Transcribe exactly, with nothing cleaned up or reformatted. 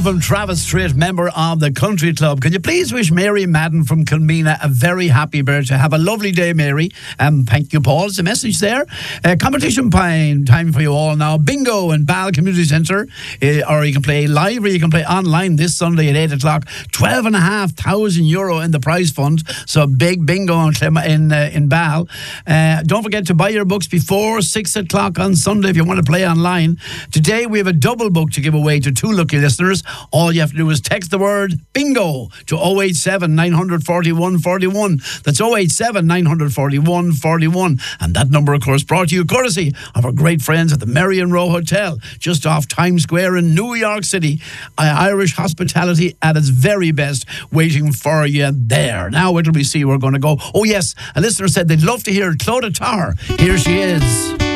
from Travis Street, member of the Country Club. Can you please wish Mary Madden from Kilmena a very happy birthday? Have a lovely day, Mary. Um, thank you, Paul. It's a message there. Uh, competition time, time for you all now. Bingo in Bal Community Centre. Uh, or you can play live or you can play online this Sunday at eight o'clock. twelve and a half thousand euro in the prize fund. So big bingo in, in, uh, in Bal. Uh, don't forget to buy your books before six o'clock on Sunday if you want to play online. Today we have a double book to give away to two lucky listeners. All you have to do is text the word bingo to oh eight seven, nine four one, four one. That's oh eight seven, nine four one, four one. And that number, of course, brought to you courtesy of our great friends at the Marion Row Hotel, just off Times Square in New York City. Uh, Irish hospitality at its very best, waiting for you there. Now, where do we see we're going to go? Oh, yes, a listener said they'd love to hear Clodagh Tarr. Here she is.